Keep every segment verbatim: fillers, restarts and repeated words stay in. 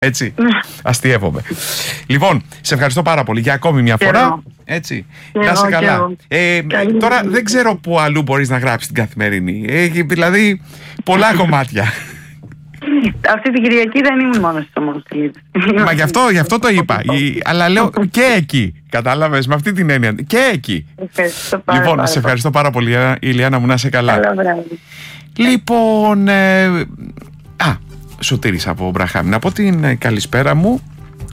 Έτσι, αστειεύομαι. Λοιπόν, σε ευχαριστώ πάρα πολύ για ακόμη μια φορά. Έτσι, να είσαι καλά. Ε, τώρα δεν ξέρω πού αλλού μπορείς να γράψεις την Καθημερινή. Έχει δηλαδή πολλά κομμάτια. Αυτή την Κυριακή δεν ήμουν μόνο στις ομοσπονδίες. Μα γι' αυτό, γι' αυτό το είπα. Αλλά λέω και εκεί. Κατάλαβες, με αυτή την έννοια. Και εκεί. Λοιπόν, πάρα, σε ευχαριστώ πάρα πολύ, Ηλιάνα μου, να είσαι καλά. Καλό βράδυ. Λοιπόν, ε, α, Σωτήρης από Μπραχάμι. Να πω την καλησπέρα μου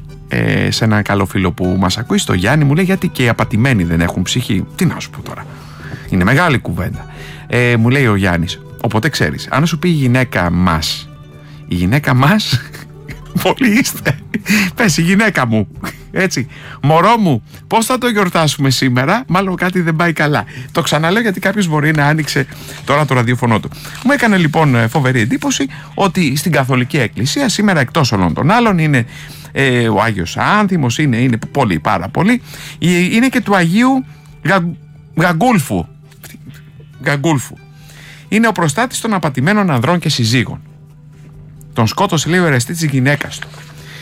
ε, σε έναν καλό φίλο που μας ακούει, στο Γιάννη. Μου λέει γιατί και οι απατημένοι δεν έχουν ψυχή. Τι να σου πω τώρα. Είναι μεγάλη κουβέντα. Ε, μου λέει ο Γιάννης, οπότε ξέρεις, αν σου πει η γυναίκα μας, η γυναίκα μας, πολλοί είστε, πες η γυναίκα μου, έτσι, μωρό μου, πώς θα το γιορτάσουμε σήμερα, μάλλον κάτι δεν πάει καλά. Το ξαναλέω γιατί κάποιος μπορεί να άνοιξε τώρα το ραδιοφωνό του. Μου έκανε λοιπόν φοβερή εντύπωση ότι στην Καθολική Εκκλησία σήμερα, εκτός όλων των άλλων, είναι ε, ο Άγιος Άνθιμος, είναι, είναι πολύ, πάρα πολύ, είναι και του Αγίου Γα, Γαγκούλφου. Γαγκούλφου. Είναι ο προστάτης των απατημένων ανδρών και συζύγων. Τον σκότωσε, λέει, ο ερεστή της γυναίκας του.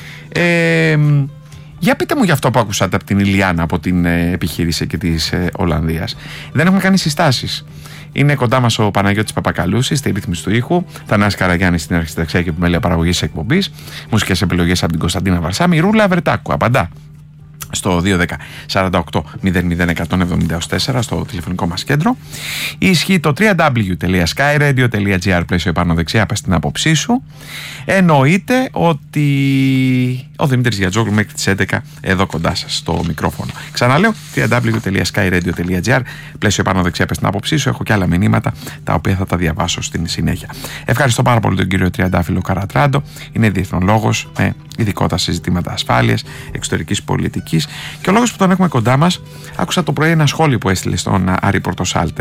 Ε, για πείτε μου για αυτό που ακούσατε από την Ηλιάνα, από την ε, επιχείρηση και της ε, Ολλανδίας. Δεν έχουμε κάνει συστάσεις. Είναι κοντά μας ο Παναγιώτης Παπακαλούσης στη ρύθμιση του ήχου, Θανάσης Καραγιάννης στην αρχιτεκτονική και επιμέλεια παραγωγής εκπομπής, μουσικές επιλογές από την Κωνσταντίνα Βαρσάμι. Ρούλα Βρετάκου απαντά στο δύο ένα μηδέν σαράντα οκτώ μηδέν μηδέν εκατόν εβδομήντα τέσσερα στο τηλεφωνικό μας κέντρο. Ισχύει το double-u double-u double-u τελεία sky radio τελεία gr, πλαίσιο επάνω δεξιά, πες την άποψή σου. Εννοείται ότι ο Δημήτρης Γιατζόγλου μέχρι τις έντεκα εδώ κοντά σας στο μικρόφωνο. Ξαναλέω, double-u double-u double-u τελεία sky radio τελεία gr, πλαίσιο επάνω δεξιά, πες την άποψή σου. Έχω και άλλα μηνύματα τα οποία θα τα διαβάσω στην συνέχεια. Ευχαριστώ πάρα πολύ τον κύριο Τριαντάφυλλο Καρατράντο. Είναι διεθνολόγος με ειδικότητα σε ζητήματα ασφάλειας, εξωτερικής πολιτικής. Και ο λόγος που τον έχουμε κοντά μας, άκουσα το πρωί ένα σχόλιο που έστειλε στον Άρη Πορτοσάλτε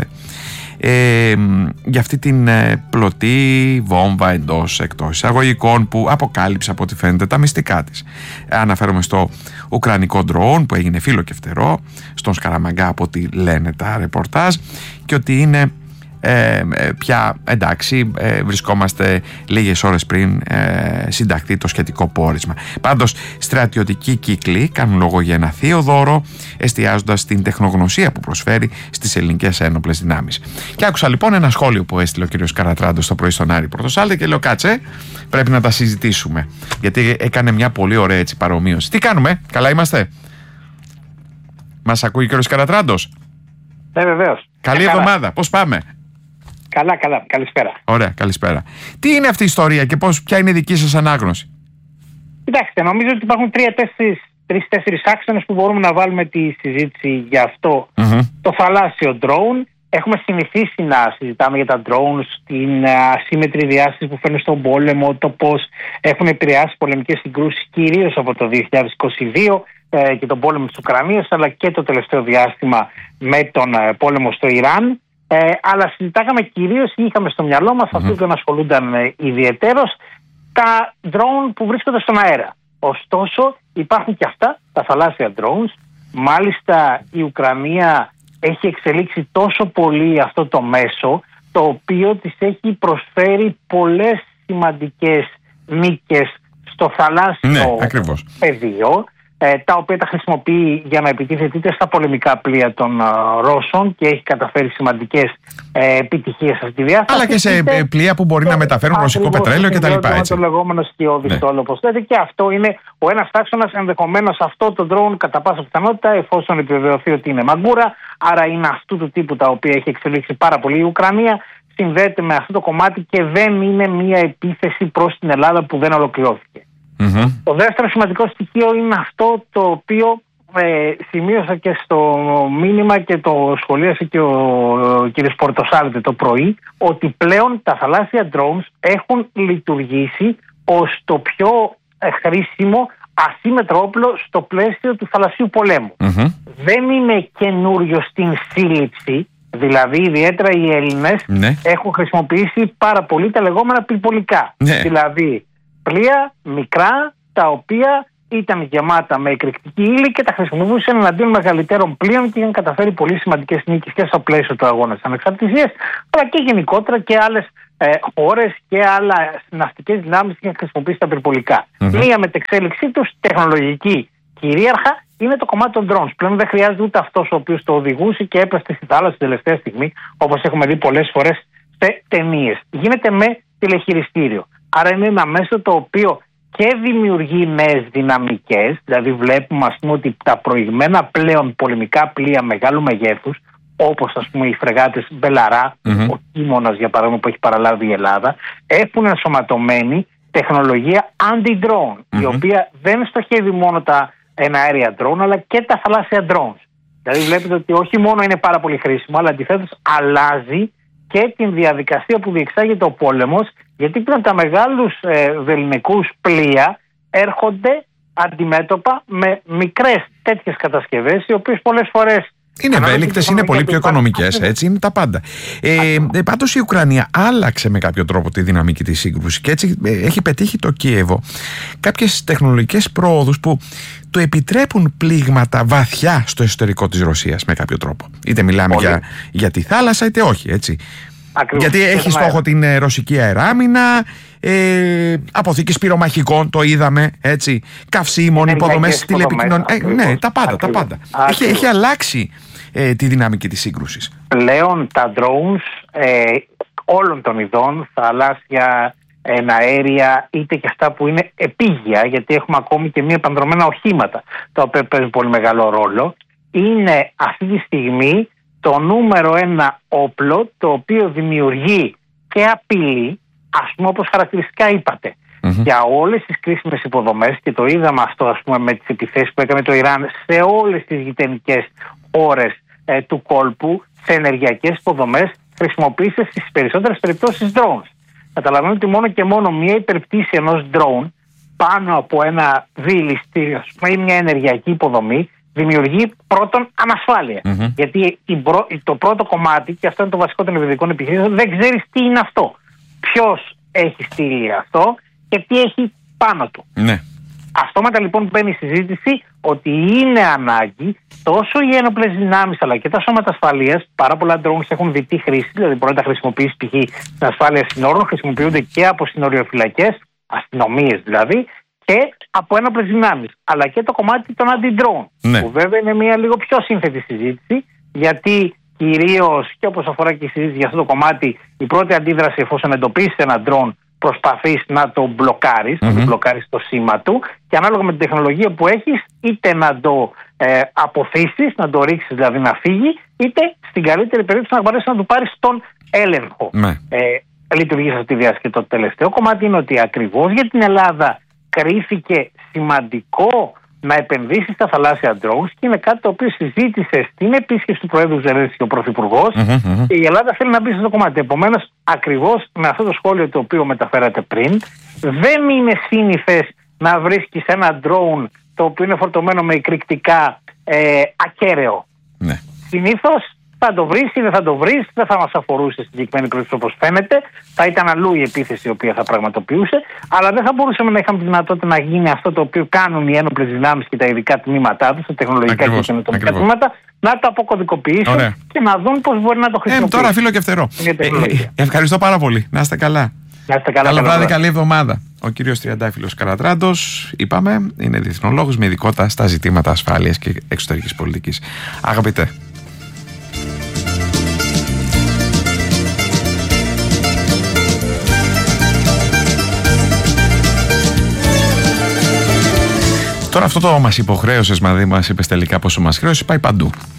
ε, για αυτή την ε, πλωτή βόμβα εντός εκτός εισαγωγικών που αποκάλυψε από ό,τι φαίνεται τα μυστικά της. Αναφέρομαι στο ουκρανικό ντρόουν που έγινε φύλλο και φτερό, στον Σκαραμαγκά από ό,τι λένε τα ρεπορτάζ, και ότι είναι Ε, πια εντάξει, ε, βρισκόμαστε λίγες ώρες πριν ε, συνταχθεί το σχετικό πόρισμα. Πάντως στρατιωτικοί κύκλοι κάνουν λόγο για ένα θείο δώρο, εστιάζοντας στην τεχνογνωσία που προσφέρει στις ελληνικές ένοπλες δυνάμεις. Και άκουσα λοιπόν ένα σχόλιο που έστειλε ο κ. Καρατράντος το πρωί στον Άρη Πορτοσάλτε και λέω κάτσε, πρέπει να τα συζητήσουμε, γιατί έκανε μια πολύ ωραία έτσι παρομοίωση. Τι κάνουμε, καλά είμαστε? Μας ακούει ο κ. Καρατράντος? Ναι, βεβαίως. Καλή ε, εβδομάδα, καλά. Πώς πάμε? Καλά, καλά. Καλησπέρα. Ωραία, καλησπέρα. Τι είναι αυτή η ιστορία και πώς, ποια είναι η δική σας ανάγνωση? Κοιτάξτε, νομίζω ότι υπάρχουν τρεις-τέσσερις άξονες που μπορούμε να βάλουμε τη συζήτηση για αυτό. Mm-hmm. Το θαλάσσιο drone. Έχουμε συνηθίσει να συζητάμε για τα drones, την ασύμμετρη διάσταση που φέρνει στον πόλεμο, το πώς έχουν επηρεάσει πολεμικές συγκρούσεις κυρίως από το δύο χιλιάδες είκοσι δύο ε, και τον πόλεμο της Ουκρανίας, αλλά και το τελευταίο διάστημα με τον ε, πόλεμο στο Ιράν. Ε, αλλά συζητάγαμε κυρίως, είχαμε στο μυαλό μας mm-hmm. αυτοί που ασχολούνταν ε, ιδιαιτέρως, τα drone που βρίσκονται στον αέρα. Ωστόσο υπάρχουν και αυτά, τα θαλάσσια drones. Μάλιστα η Ουκρανία έχει εξελίξει τόσο πολύ αυτό το μέσο, το οποίο της έχει προσφέρει πολλές σημαντικές νίκες στο θαλάσσιο ναι, πεδίο, ε, τα οποία τα χρησιμοποιεί για να επιτίθεται είτε στα πολεμικά πλοία των uh, Ρώσων και έχει καταφέρει σημαντικές ε, επιτυχίες σε αυτή τη διάσταση. Αλλά και σε είτε, πλοία που μπορεί να μεταφέρουν ρωσικό πετρέλαιο κτλ. Το λεγόμενο σκιώδη στόλο, ναι. Όπως λέτε, και αυτό είναι ο ένας άξονας. Ενδεχομένως αυτό το drone κατά πάσα πιθανότητα, εφόσον επιβεβαιωθεί ότι είναι μαγκούρα, άρα είναι αυτού του τύπου τα οποία έχει εξελίξει πάρα πολύ η Ουκρανία, συνδέεται με αυτό το κομμάτι και δεν είναι μια επίθεση προς την Ελλάδα που δεν ολοκληρώθηκε. Mm-hmm. Το δεύτερο σημαντικό στοιχείο είναι αυτό το οποίο ε, σημείωσα και στο μήνυμα και το σχολίασε και ο, ο κ. Πορτοσάλτε το πρωί, ότι πλέον τα θαλάσσια drones έχουν λειτουργήσει ως το πιο ε, χρήσιμο ασύμμετρο όπλο στο πλαίσιο του θαλασσίου πολέμου. Mm-hmm. Δεν είναι καινούριο στην σύλληψη, δηλαδή ιδιαίτερα οι Έλληνες ναι. έχουν χρησιμοποιήσει πάρα πολύ τα λεγόμενα πυρπολικά. Ναι. Δηλαδή πλοία μικρά τα οποία ήταν γεμάτα με εκρηκτική ύλη και τα χρησιμοποιούσαν εναντίον μεγαλύτερων πλοίων και είχαν καταφέρει πολύ σημαντικές νίκες και στο πλαίσιο του αγώνα της ανεξαρτησίας, αλλά και γενικότερα και άλλες ε, χώρες και άλλα ναυτικές δυνάμεις είχαν χρησιμοποιήσει τα πυρπολικά. Mm-hmm. Μία μετεξέλιξή τους τεχνολογική κυρίαρχα είναι το κομμάτι των drones. Πλέον δεν χρειάζεται ούτε αυτός ο οποίος το οδηγούσε και έπεσε στη θάλασσα την τελευταία στιγμή, όπως έχουμε δει πολλές φορές σε ταινίες. Γίνεται με τηλεχειριστήριο. Άρα είναι ένα μέσο το οποίο και δημιουργεί νέες δυναμικές, δηλαδή βλέπουμε ας πούμε ότι τα προηγμένα πλέον πολεμικά πλοία μεγάλου μεγέθους, όπως ας πούμε οι φρεγάτες Μπελαρά, mm-hmm. ο Κίμωνας για παράδειγμα που έχει παραλάβει η Ελλάδα, έχουν ενσωματωμένη τεχνολογία anti-drone, mm-hmm. η οποία δεν στοχεύει μόνο τα εναέρια drone αλλά και τα θαλάσσια drones. Δηλαδή βλέπετε ότι όχι μόνο είναι πάρα πολύ χρήσιμο, αλλά αντιθέτως αλλάζει και την διαδικασία που διεξάγεται ο πόλεμος, γιατί πλέον τα μεγάλους ε, βελληνικούς πλοία έρχονται αντιμέτωπα με μικρές τέτοιες κατασκευές, οι οποίες πολλές φορές είναι ευέλικτες, είναι πολύ πιο οικονομικές, έτσι είναι τα πάντα. Ε, ε, πάντως η Ουκρανία άλλαξε με κάποιο τρόπο τη δυναμική της σύγκρουσης και έτσι ε, έχει πετύχει το Κίεβο κάποιες τεχνολογικές πρόοδους που του επιτρέπουν πλήγματα βαθιά στο εσωτερικό της Ρωσίας με κάποιο τρόπο. Είτε μιλάμε για, για τη θάλασσα είτε όχι, έτσι. Ακριβώς. Γιατί έχει στόχο την ε, ρωσική αεράμινα, ε, αποθήκες πυρομαχικών, το είδαμε, έτσι, καυσίμων, υποδομές τηλεπικοινωνίας. Ε, ναι, τα πάντα, τα πάντα. Έχει, έχει αλλάξει ε, τη δυναμική της σύγκρουσης. Πλέον τα drones ε, όλων των ειδών, θαλάσσια, εναέρια, είτε και αυτά που είναι επίγεια, γιατί έχουμε ακόμη και μη επανδρομένα οχήματα, τα οποία παίζουν πολύ μεγάλο ρόλο, είναι αυτή τη στιγμή το νούμερο ένα όπλο το οποίο δημιουργεί και απειλή, ας πούμε όπως χαρακτηριστικά είπατε, mm-hmm. για όλες τις κρίσιμες υποδομές, και το είδαμε αυτό ας πούμε με τις επιθέσεις που έκανε το Ιράν σε όλες τις γειτονικές χώρες ε, του κόλπου, σε ενεργειακές υποδομές, χρησιμοποίησε στις περισσότερες περιπτώσεις drones. Καταλαβαίνετε ότι μόνο και μόνο μια υπερπτήση ενός drone πάνω από ένα διελιστήριο ή μια ενεργειακή υποδομή δημιουργεί πρώτον ανασφάλεια. Mm-hmm. Γιατί η προ... το πρώτο κομμάτι, και αυτό είναι το βασικό των ευηδικών επιχειρήσεων, δεν ξέρεις τι είναι αυτό. Ποιος έχει στείλει αυτό και τι έχει πάνω του. Ναι. Αυτόματα λοιπόν μπαίνει η συζήτηση ότι είναι ανάγκη τόσο οι ένοπλες δυνάμεις αλλά και τα σώματα ασφαλείας. Πάρα πολλά drones έχουν διτή χρήση, δηλαδή μπορεί να τα χρησιμοποιήσει π.χ. στην ασφάλεια συνόρων, χρησιμοποιούνται και από συνοριοφυλακές, αστυνομίες δηλαδή, και από ένοπλες δυνάμεις. Αλλά και το κομμάτι των anti-drone, ναι. που βέβαια είναι μια λίγο πιο σύνθετη συζήτηση, γιατί κυρίως και όπως αφορά και η συζήτηση για αυτό το κομμάτι, η πρώτη αντίδραση εφόσον εντοπίσει ένα drone, προσπαθείς να το μπλοκάρεις, mm-hmm. να το μπλοκάρεις το σήμα του, και ανάλογα με την τεχνολογία που έχεις, είτε να το ε, αποθήσεις, να το ρίξεις δηλαδή να φύγει, είτε στην καλύτερη περίπτωση να μπορέσεις να του πάρεις τον έλεγχο. Mm. Ε, λειτουργεί σε αυτή τη διάσταση. Το τελευταίο κομμάτι είναι ότι ακριβώς για την Ελλάδα κρίθηκε σημαντικό να επενδύσει στα θαλάσσια drones, και είναι κάτι το οποίο συζήτησε στην επίσκεψη του Προέδρου Ζελένσκι ο Πρωθυπουργός, mm-hmm. και η Ελλάδα θέλει να μπει σε αυτό το κομμάτι. Επομένως, ακριβώς με αυτό το σχόλιο το οποίο μεταφέρατε πριν, δεν είναι σύνηθες να βρίσκεις ένα drone το οποίο είναι φορτωμένο με εκρηκτικά ε, ακέραιο. Ναι. Συνήθως θα το βρεις ή δεν θα το βρεις, δεν θα μας αφορούσε στην συγκεκριμένη περίπτωση όπως φαίνεται. Θα ήταν αλλού η επίθεση η οποία θα πραγματοποιούσε, αλλά δεν θα μπορούσαμε να είχαμε τη δυνατότητα να γίνει αυτό το οποίο κάνουν οι ένοπλες δυνάμεις και τα ειδικά τμήματά τους, τα τεχνολογικά ακριβώς, και καινοτομικά τμήματα, να το αποκωδικοποιήσουν. Ωραία. Και να δουν πώς μπορεί να το χρησιμοποιήσουν. Ε, τώρα φίλο και φτερό. Ε, ε, ευχαριστώ πάρα πολύ. Να είστε καλά. Να είστε καλά. Καλό βράδυ, καλή εβδομάδα. Ο κύριος Τριαντάφυλλος Καρατράντος, είπαμε, είναι διεθνολόγος με ειδικότητα στα ζητήματα ασφάλειας και εξωτερικής πολιτικής. Αγαπητέ. Τώρα αυτό το μας υποχρέωσες, μα δεν μας είπες τελικά πόσο μας χρέωσες, πάει παντού.